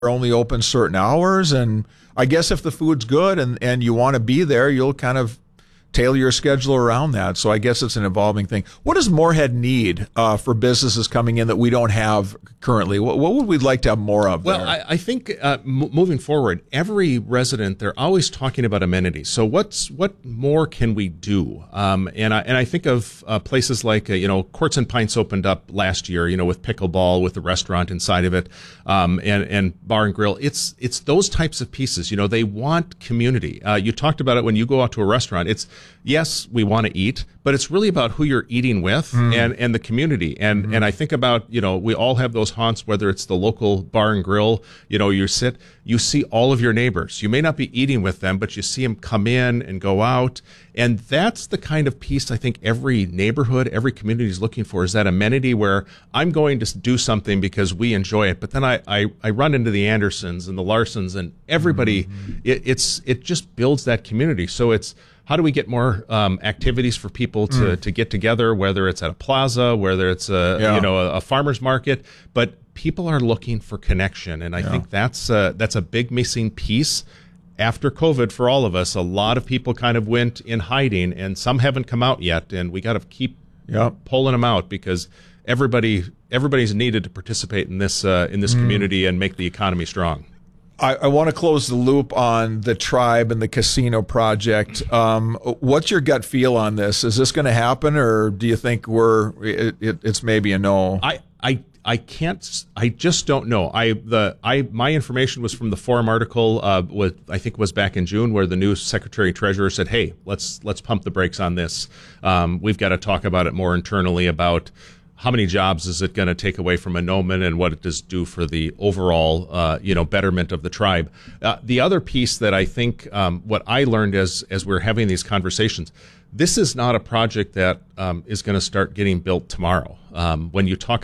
only open certain hours. And I guess if the food's good and you want to be there, you'll kind of tailor your schedule around that. So I guess it's an evolving thing. What does Moorhead need for businesses coming in that we don't have currently? What would we like to have more of? Well, I think moving forward, every resident, they're always talking about amenities. So what more can we do? And I think of places like Courts and Pints opened up last year, with pickleball, with the restaurant inside of it, and bar and grill. It's those types of pieces. They want community. You talked about it when you go out to a restaurant. It's yes, we want to eat, but it's really about who you're eating with and the community. And I think about, we all have those haunts, whether it's the local bar and grill, you see all of your neighbors. You may not be eating with them, but you see them come in and go out. And that's the kind of piece I think every neighborhood, every community is looking for, is that amenity where I'm going to do something because we enjoy it. But then I run into the Andersons and the Larsons and everybody, it just builds that community. So it's, how do we get more activities for people to get together, whether it's at a plaza, whether it's a farmer's market, but people are looking for connection. And I think that's a big missing piece after COVID for all of us. A lot of people kind of went in hiding, and some haven't come out yet. And we got to keep pulling them out, because everybody's needed to participate in this community and make the economy strong. I want to close the loop on the Tribe and the casino project. What's your gut feel on this? Is this going to happen, or do you think it's maybe a no? I can't. I just don't know. My information was from the Forum article. I think was back in June, where the new Secretary Treasurer said, "Hey, let's pump the brakes on this. We've got to talk about it more internally about." How many jobs is it going to take away from Mahnomen, and what it does do for the overall, betterment of the tribe? The other piece that I think, what I learned as we're having these conversations, this is not a project that is going to start getting built tomorrow. When you think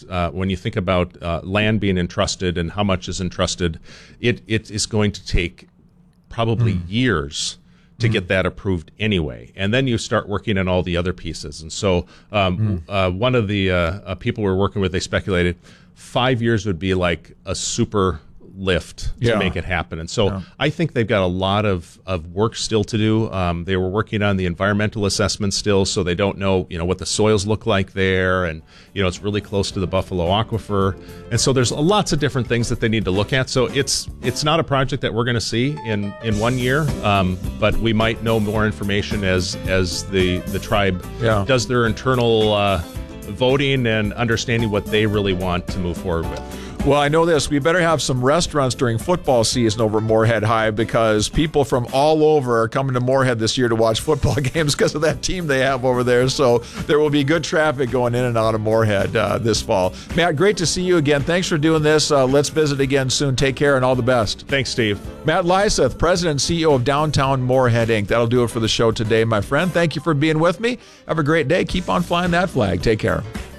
about land being entrusted and how much is entrusted, it is going to take probably years to get that approved anyway. And then you start working on all the other pieces. And so one of the people we're working with, they speculated 5 years would be like a super lift to make it happen. And so I think they've got a lot of work still to do. They were working on the environmental assessment still, so they don't know, what the soils look like there. And, it's really close to the Buffalo Aquifer. And so there's lots of different things that they need to look at. So it's not a project that we're going to see in 1 year, but we might know more information as the tribe does their internal voting and understanding what they really want to move forward with. Well, I know this. We better have some restaurants during football season over Moorhead High, because people from all over are coming to Moorhead this year to watch football games because of that team they have over there. So there will be good traffic going in and out of Moorhead this fall. Matt, great to see you again. Thanks for doing this. Let's visit again soon. Take care and all the best. Thanks, Steve. Matt Lyseth, President and CEO of Downtown Moorhead, Inc. That'll do it for the show today, my friend. Thank you for being with me. Have a great day. Keep on flying that flag. Take care.